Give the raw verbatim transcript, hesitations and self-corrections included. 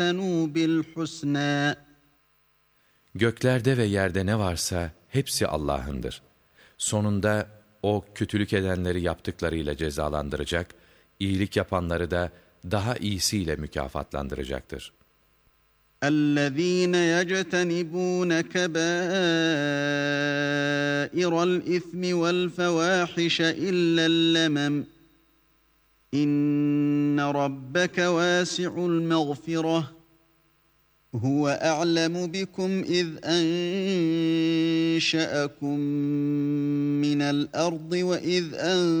بِالْحُسْنَى. Göklerde ve yerde ne varsa hepsi Allah'ındır. Sonunda O kötülük edenleri yaptıklarıyla cezalandıracak, iyilik yapanları da daha iyisiyle mükafatlandıracaktır. اَلَّذ۪ينَ يَجْتَنِبُونَ كَبَائِرَ الْاِثْمِ وَالْفَوَاحِشَ اِلَّا اللَّمَمْ اِنَّ رَبَّكَ وَاسِعُ الْمَغْفِرَةِ هُوَ أَعْلَمُ بِكُمْ إِذْ أَنْشَأَكُمْ مِنَ الْأَرْضِ وَإِذْ أَنْتُمْ